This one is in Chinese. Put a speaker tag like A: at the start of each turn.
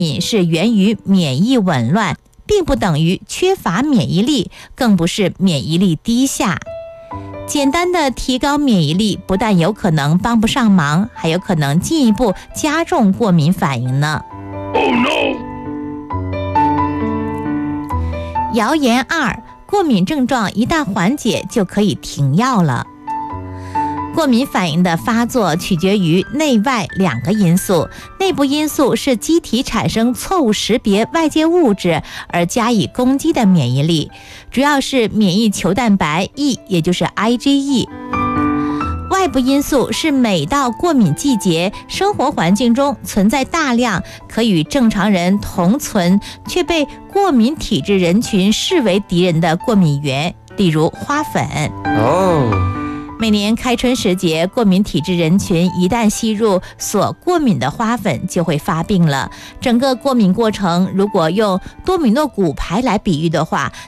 A: 是源于免疫紊乱，并不等于缺乏免疫力，更不是免疫力低下。简单的提高免疫力，不但有可能帮不上忙，还有可能进一步加重过敏反应呢。
B: Oh no!
A: 谣言2：过敏症状一旦缓解就可以停药了。过敏反应的发作取决于内外2个因素，内部因素是机体产生错误识别外界物质而加以攻击的免疫力，主要是免疫球蛋白 E， 也就是 IgE。外部因素是每到过敏季节，生活环境中存在大量可与正常人同存却被过敏体质人群视为敌人的过敏源，例如花粉。每年开春时节，过敏体质人群一旦吸入所过敏的花粉，就会发病了。整个过敏过程，如果用多米诺骨牌来比喻的话，